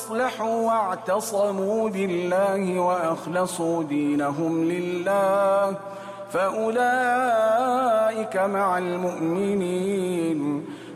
وأصلحوا واعتصموا بالله وأخلصوا دينهم لله فأولئك مع المؤمنين